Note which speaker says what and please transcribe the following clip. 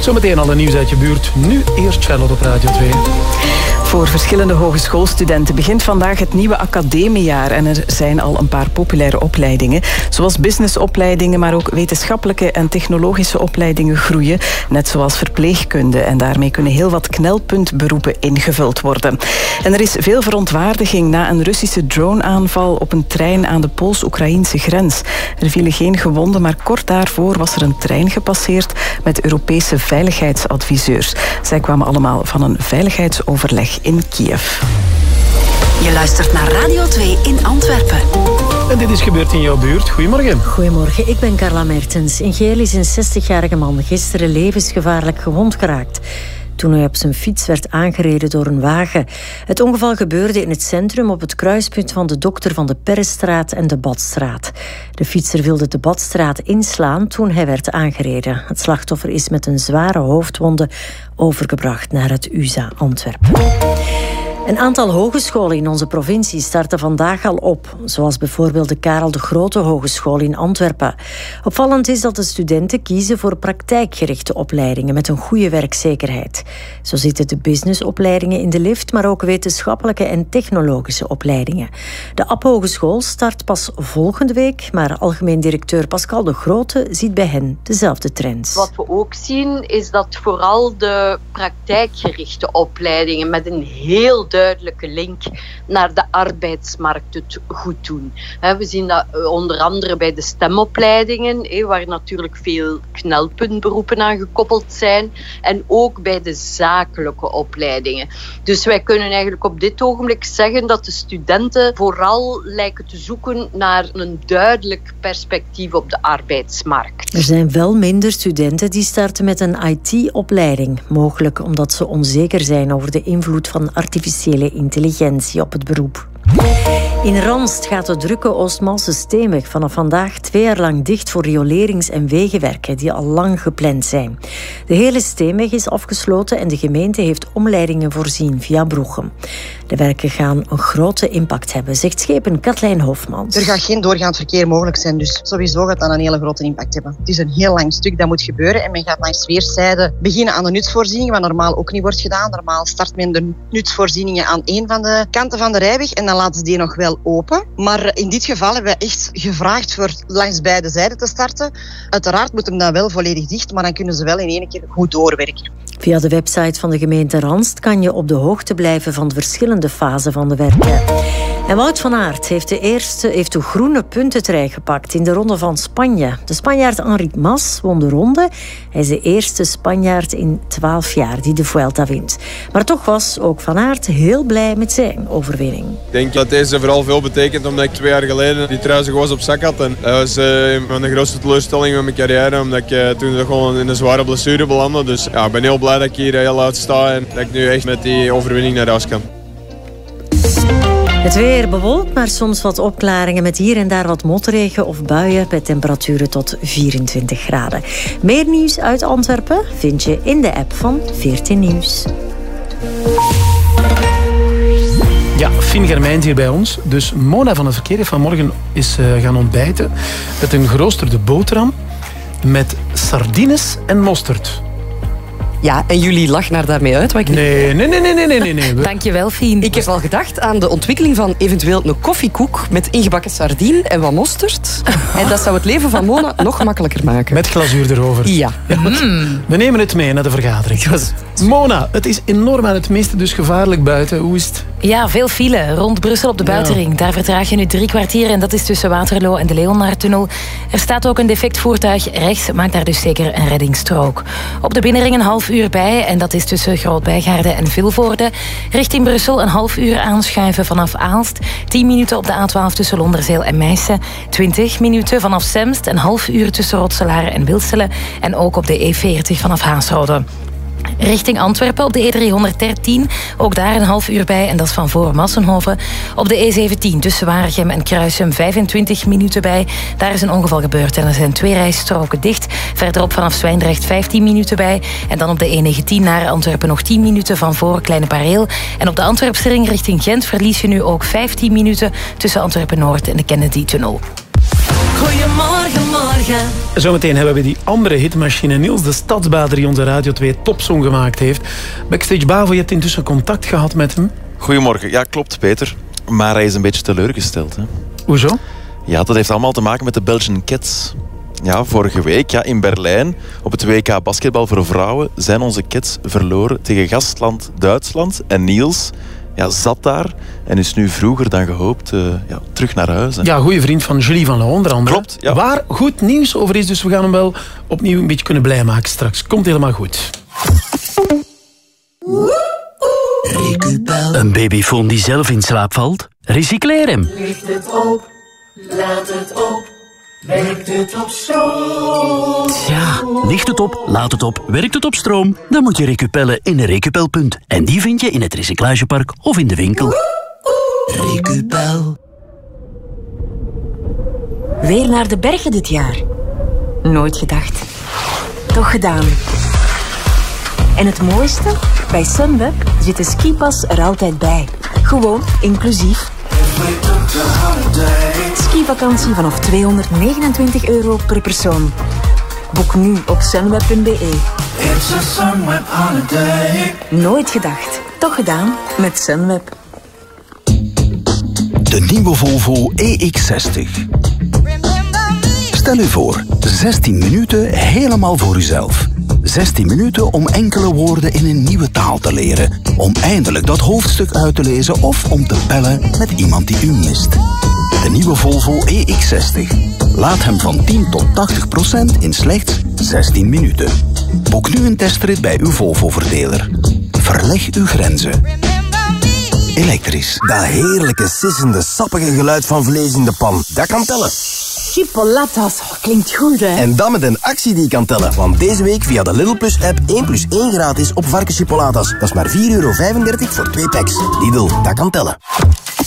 Speaker 1: Zometeen alle nieuws uit je buurt. Nu eerst Charlotte op Radio 2.
Speaker 2: Voor verschillende hogeschoolstudenten begint vandaag het nieuwe academiejaar. En er zijn al een paar populaire opleidingen. Zoals businessopleidingen, maar ook wetenschappelijke en technologische opleidingen groeien. Net zoals verpleegkunde. En daarmee kunnen heel wat knelpuntberoepen ingevuld worden. En er is veel verontwaardiging na een Russische droneaanval op een trein aan de Pools-Oekraïnse grens. Er vielen geen gewonden, maar kort daarvoor was er een trein gepasseerd met Europese veiligheidsadviseurs. Zij kwamen allemaal van een veiligheidsoverleg in Kiev.
Speaker 3: Je luistert naar Radio 2 in Antwerpen.
Speaker 1: En dit is gebeurd in jouw buurt. Goedemorgen.
Speaker 4: Goedemorgen, ik ben Carla Mertens. In Geel is een 60-jarige man gisteren levensgevaarlijk gewond geraakt toen hij op zijn fiets werd aangereden door een wagen. Het ongeval gebeurde in het centrum op het kruispunt van de Dokter van de Perrestraat en de Badstraat. De fietser wilde de Badstraat inslaan toen hij werd aangereden. Het slachtoffer is met een zware hoofdwonde overgebracht naar het UZA Antwerpen. Een aantal hogescholen in onze provincie starten vandaag al op, zoals bijvoorbeeld de Karel de Grote Hogeschool in Antwerpen. Opvallend is dat de studenten kiezen voor praktijkgerichte opleidingen met een goede werkzekerheid. Zo zitten de businessopleidingen in de lift, maar ook wetenschappelijke en technologische opleidingen. De App Hogeschool start pas volgende week, maar algemeen directeur Pascal de Grote ziet bij hen dezelfde trends.
Speaker 5: Wat we ook zien is dat vooral de praktijkgerichte opleidingen met een heel duidelijke link naar de arbeidsmarkt het goed doen. We zien dat onder andere bij de STEM-opleidingen, waar natuurlijk veel knelpuntberoepen aan gekoppeld zijn, en ook bij de zakelijke opleidingen. Dus wij kunnen eigenlijk op dit ogenblik zeggen dat de studenten vooral lijken te zoeken naar een duidelijk perspectief op de arbeidsmarkt.
Speaker 4: Er zijn wel minder studenten die starten met een IT-opleiding, mogelijk omdat ze onzeker zijn over de invloed van artificiële intelligentie op het beroep. In Ranst gaat de drukke Oostmalse Steenweg vanaf vandaag 2 jaar lang dicht voor riolerings- en wegenwerken die al lang gepland zijn. De hele Steenweg is afgesloten en de gemeente heeft omleidingen voorzien via Broechem. De werken gaan een grote impact hebben, zegt schepen Katlijn Hofmans.
Speaker 6: Er gaat geen doorgaand verkeer mogelijk zijn, dus sowieso gaat dat een hele grote impact hebben. Het is een heel lang stuk dat moet gebeuren en men gaat langs weerszijden beginnen aan de nutsvoorzieningen, wat normaal ook niet wordt gedaan. Normaal start men de nutsvoorzieningen aan één van de kanten van de rijweg en dan laten ze die nog wel open. Maar in dit geval hebben we echt gevraagd voor langs beide zijden te starten. Uiteraard moet hem dan wel volledig dicht, maar dan kunnen ze wel in één keer goed doorwerken.
Speaker 4: Via de website van de gemeente Ranst kan je op de hoogte blijven van de verschillende fasen van de werken. En Wout van Aert heeft de groene puntentrui gepakt in de Ronde van Spanje. De Spanjaard Enric Mas won de ronde. Hij is de eerste Spanjaard in 12 jaar die de Vuelta wint. Maar toch was ook Van Aert heel blij met zijn overwinning.
Speaker 7: Ik denk dat deze vooral veel betekent omdat ik 2 jaar geleden die trui zo gewoon op zak had. En dat was de grootste teleurstelling van mijn carrière, omdat ik toen gewoon in een zware blessure belandde. Dus ja, ik ben heel blij dat ik hier heel uit sta en dat ik nu echt met die overwinning naar huis kan.
Speaker 4: Het weer bewolkt, maar soms wat opklaringen met hier en daar wat motregen of buien bij temperaturen tot 24 graden. Meer nieuws uit Antwerpen vind je in de app van 14 Nieuws.
Speaker 1: Ja, Fien Germijns hier bij ons. Dus Mona van het verkeer heeft vanmorgen is gaan ontbijten met een geroosterde boterham met sardines en mosterd.
Speaker 8: Ja, en jullie lachen naar daarmee uit.
Speaker 1: Nee.
Speaker 8: Dankjewel, Fien. Ik heb al gedacht aan de ontwikkeling van eventueel een koffiekoek met ingebakken sardine en wat mosterd. En dat zou het leven van Mona nog gemakkelijker maken.
Speaker 1: Met glazuur erover.
Speaker 8: Ja.
Speaker 1: We nemen het mee naar de vergadering. Mona, het is enorm aan het meeste dus gevaarlijk buiten. Hoe is het?
Speaker 9: Ja, veel file rond Brussel op de buitenring. Daar vertraag je nu 3 kwartier en dat is tussen Waterloo en de Leonardtunnel. Er staat ook een defect voertuig rechts, maakt daar dus zeker een reddingsstrook. Op de binnenring een half uur bij en dat is tussen Groot-Bijgaarde en Vilvoorde. Richting Brussel een half uur aanschuiven vanaf Aalst. 10 minuten op de A12 tussen Londerzeel en Meissen. 20 minuten vanaf Semst, een half uur tussen Rotselaar en Wilselen. En ook op de E40 vanaf Haasrode. Richting Antwerpen op de E313. Ook daar een half uur bij en dat is van voor Massenhoven. Op de E17 tussen Waregem en Kruisum 25 minuten bij. Daar is een ongeval gebeurd en er zijn 2 rijstroken dicht. Verderop vanaf Zwijndrecht 15 minuten bij. En dan op de E19 naar Antwerpen nog 10 minuten van voor Kleine Pareel. En op de Antwerpsring richting Gent verlies je nu ook 15 minuten tussen Antwerpen-Noord en de Kennedy-tunnel.
Speaker 3: Goedemorgen, morgen. Goedemorgen.
Speaker 1: Zometeen hebben we die andere hitmachine Niels de Stadsbader die onze Radio 2 topsong gemaakt heeft. Backstage Bavo, je hebt intussen contact gehad met hem.
Speaker 10: Goedemorgen. Ja, klopt Peter. Maar hij is een beetje teleurgesteld. Hè?
Speaker 1: Hoezo?
Speaker 10: Ja, dat heeft allemaal te maken met de Belgian Cats. Ja, vorige week in Berlijn op het WK basketbal voor vrouwen zijn onze Cats verloren tegen gastland Duitsland. En Niels zat daar en is nu vroeger dan gehoopt terug naar huis. Hè.
Speaker 1: Ja, goede vriend van Julie van Loo onder andere.
Speaker 10: Klopt, ja.
Speaker 1: Waar goed nieuws over is, dus we gaan hem wel opnieuw een beetje kunnen blij maken straks. Komt helemaal goed.
Speaker 11: Een babyfoon die zelf in slaap valt? Recycleer hem.
Speaker 12: Licht het op, laat het op, werkt het op stroom?
Speaker 11: Ja, licht het op, laat het op, werkt het op stroom? Dan moet je Recupellen in een Recupelpunt. En die vind je in het recyclagepark of in de winkel. Recupel.
Speaker 13: Weer naar de bergen dit jaar. Nooit gedacht. Toch gedaan. En het mooiste? Bij Sunweb zit de skipas er altijd bij. Gewoon inclusief. Skivakantie vanaf €229 per persoon. Boek nu op sunweb.be.
Speaker 12: It's a Sunweb holiday.
Speaker 13: Nooit gedacht. Toch gedaan met Sunweb.
Speaker 14: De nieuwe Volvo EX60. Stel u voor, 16 minuten helemaal voor uzelf. 16 minuten om enkele woorden in een nieuwe taal te leren. Om eindelijk dat hoofdstuk uit te lezen of om te bellen met iemand die u mist. De nieuwe Volvo EX60. Laat hem van 10 tot 80% in slechts 16 minuten. Boek nu een testrit bij uw Volvo-verdeler. Verleg uw grenzen. Elektrisch.
Speaker 15: Dat heerlijke, sissende, sappige geluid van vlees in de pan. Dat kan tellen.
Speaker 13: Chipolatas, klinkt goed hè?
Speaker 15: En dat met een actie die kan tellen. Want deze week via de Lidl Plus app 1+1 gratis op varkenschipolatas. Dat is maar €4,35 voor 2 packs. Lidl, dat kan tellen.